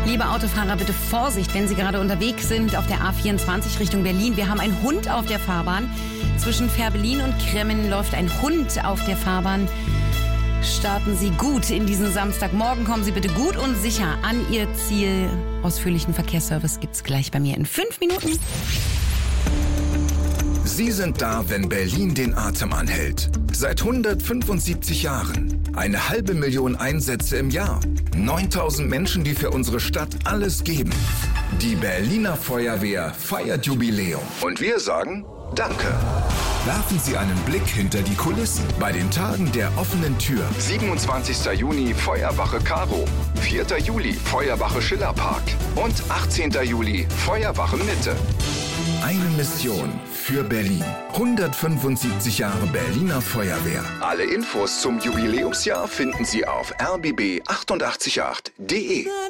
Liebe Autofahrer, bitte Vorsicht, wenn Sie gerade unterwegs sind auf der A24 Richtung Berlin. Wir haben einen Hund auf der Fahrbahn. Zwischen Fährberlin und Kremmen läuft ein Hund auf der Fahrbahn. Starten Sie gut in diesen Samstagmorgen. Kommen Sie bitte gut und sicher an Ihr Ziel. Ausführlichen Verkehrsservice gibt's gleich bei mir in 5 Minuten. Sie sind da, wenn Berlin den Atem anhält. Seit 175 Jahren. 500.000 Einsätze im Jahr. 9.000 Menschen, die für unsere Stadt alles geben. Die Berliner Feuerwehr feiert Jubiläum. Und wir sagen Danke. Werfen Sie einen Blick hinter die Kulissen bei den Tagen der offenen Tür. 27. Juni Feuerwache Karo, 4. Juli Feuerwache Schillerpark und 18. Juli Feuerwache Mitte. Eine Mission für Berlin. 175 Jahre Berliner Feuerwehr. Alle Infos zum Jubiläumsjahr finden Sie auf rbb888.de.